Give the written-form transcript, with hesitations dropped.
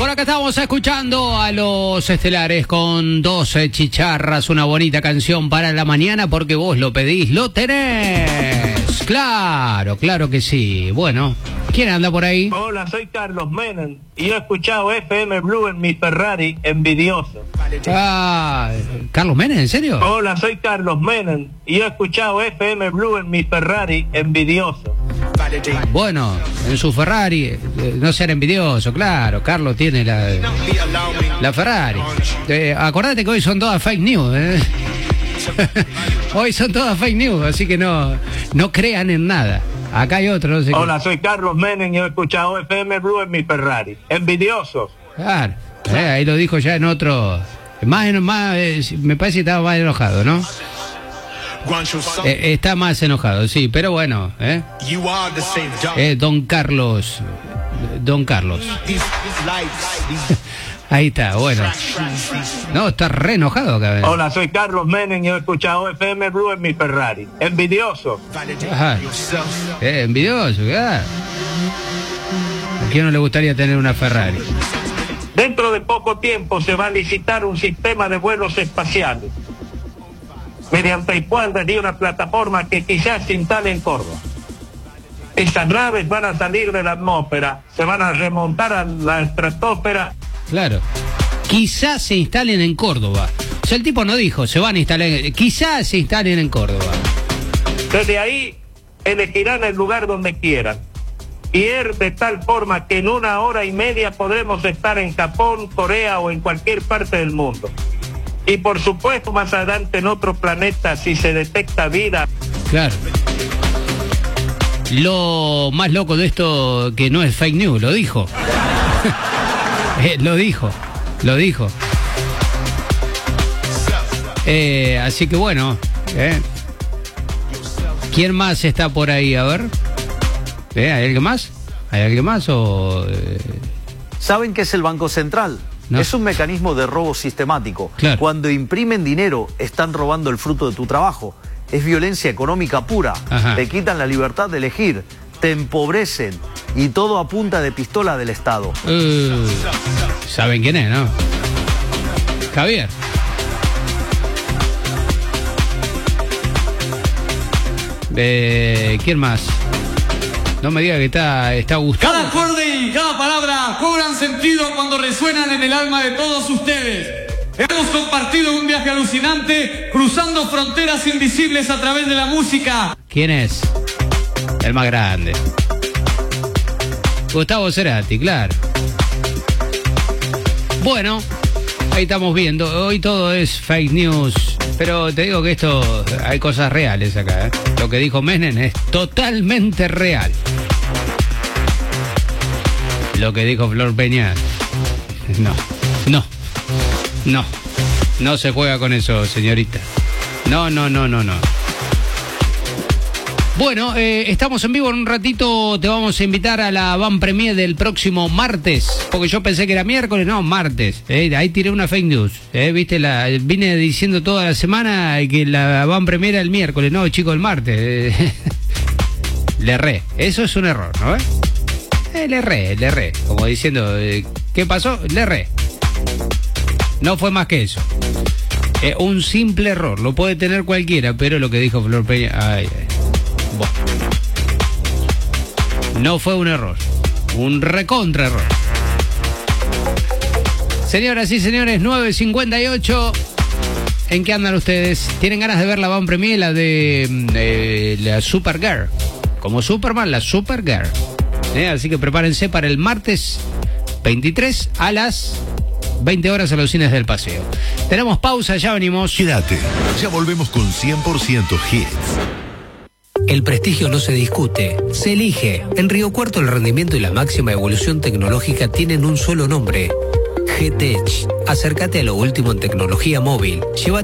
Por acá estamos escuchando a Los Estelares con 12 chicharras, una bonita canción para la mañana porque vos lo pedís, lo tenés. Claro, claro que sí. Bueno, ¿quién anda por ahí? Hola, soy Carlos Menem y yo he escuchado FM Blue en mi Ferrari, envidioso. Ah, ¿Carlos Menem, en serio? Hola, soy Carlos Menem y yo he escuchado FM Blue en mi Ferrari, envidioso. Bueno, en su Ferrari, no sean envidiosos, claro, Carlos tiene la Ferrari. Acordate que hoy son todas fake news, Hoy son todas fake news, así que no crean en nada. Acá hay otro, no sé. Hola, soy Carlos Menem y yo he escuchado FM Blue en mi Ferrari, envidiosos. Claro, ahí lo dijo ya en otro. Me parece que estaba más enojado, ¿no? Está más enojado, sí, pero bueno, Don Carlos. Ahí está, bueno. No, está re enojado acá. Hola, soy Carlos Menem y he escuchado FM Blue en mi Ferrari, envidioso. Ajá. Envidioso, ¿verdad? ¿A quién no le gustaría tener una Ferrari? Dentro de poco tiempo se va a licitar un sistema de vuelos espaciales, mediante el cual daría una plataforma que quizás se instale en Córdoba. Estas naves van a salir de la atmósfera, se van a remontar a la estratosfera. Claro. Quizás se instalen en Córdoba. O sea, el tipo no dijo, se van a instalar, quizás se instalen en Córdoba. Desde ahí elegirán el lugar donde quieran. Y es de tal forma que en 1 hora y media podremos estar en Japón, Corea o en cualquier parte del mundo. Y por supuesto más adelante en otro planeta si se detecta vida. Claro. Lo más loco de esto que no es fake news, lo dijo. Lo dijo. Así que bueno, ¿quién más está por ahí? A ver. ¿Hay alguien más? ¿Hay alguien más o...? ¿Saben qué es el Banco Central? No. Es un mecanismo de robo sistemático. Claro. Cuando imprimen dinero, están robando el fruto de tu trabajo. Es violencia económica pura. Ajá. Te quitan la libertad de elegir, te empobrecen y todo a punta de pistola del Estado. ¿Saben quién es, no? Javier. ¿Quién más? No me diga que está Gustavo. Cada acorde y cada palabra cobran sentido cuando resuenan en el alma de todos ustedes. Hemos compartido un viaje alucinante, cruzando fronteras invisibles a través de la música. ¿Quién es? El más grande. Gustavo Cerati, claro. Bueno, ahí estamos viendo. Hoy todo es fake news. Pero te digo que esto, hay cosas reales acá, Lo que dijo Menem es totalmente real. Lo que dijo Flor Peña, no se juega con eso, señorita. No. Bueno, estamos en vivo. En un ratito te vamos a invitar a la Van Premier del próximo martes, porque yo pensé que era miércoles, no, martes. Ahí tiré una fake news. Viste, vine diciendo toda la semana que la Van Premier era el miércoles, no, chico, el martes. Le erré. Eso es un error, ¿no? Le erré. Como diciendo, ¿qué pasó? Le erré. No fue más que eso. Un simple error. Lo puede tener cualquiera, pero lo que dijo Flor Peña... Ay. Bueno. No fue un error. Un recontra error. Señoras y señores, 9:58. ¿En qué andan ustedes? ¿Tienen ganas de ver la Van Premier, la de la Supergirl? Como Superman, la Supergirl. Así que prepárense para el martes 23 a las 20 horas a los cines del Paseo. Tenemos pausa, ya venimos. Quédate, ya volvemos con 100% hits. El prestigio no se discute, se elige. En Río Cuarto el rendimiento y la máxima evolución tecnológica tienen un solo nombre: GTech. Acércate a lo último en tecnología móvil. Llévate